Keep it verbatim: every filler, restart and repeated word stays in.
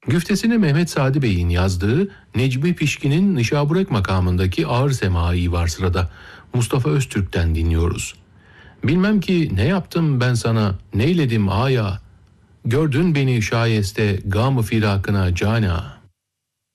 Güftesini Mehmet Sadi Bey'in yazdığı Necmi Pişkin'in Nişaburek makamındaki ağır semai var sırada. Mustafa Öztürk'ten dinliyoruz. Bilmem ki ne yaptım ben sana, neyledim aya, gördün beni şayeste gam-ı firakına cana.